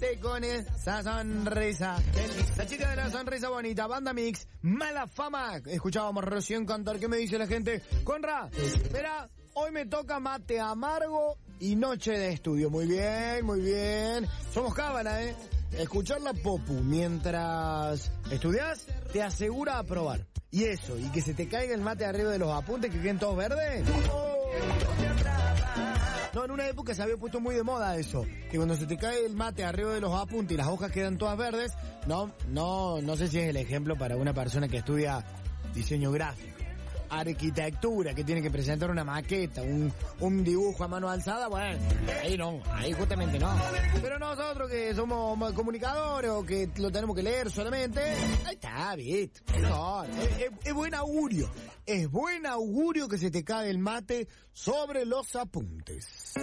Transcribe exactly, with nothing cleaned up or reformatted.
mate con esa sonrisa. La chica de la sonrisa bonita, Banda Mix, Mala Fama. Escuchábamos recién cantar. ¿Qué me dice la gente? Conra, espera, hoy me toca mate amargo y noche de estudio. Muy bien, muy bien. Somos cábala, ¿eh? Escuchar la popu mientras estudias te asegura aprobar. Y eso, y que se te caiga el mate arriba de los apuntes que queden todos verdes. ¡Oh! No, en una época se había puesto muy de moda eso, que cuando se te cae el mate arriba de los apuntes y las hojas quedan todas verdes, no, no, no sé si es el ejemplo para una persona que estudia diseño gráfico, arquitectura, que tiene que presentar una maqueta, un, un dibujo a mano alzada, bueno, ahí no, ahí justamente no. Pero nosotros que somos comunicadores o que lo tenemos que leer solamente, ahí está, ¿viste? No, es, es, es buen augurio, es buen augurio que se te cae el mate sobre los apuntes.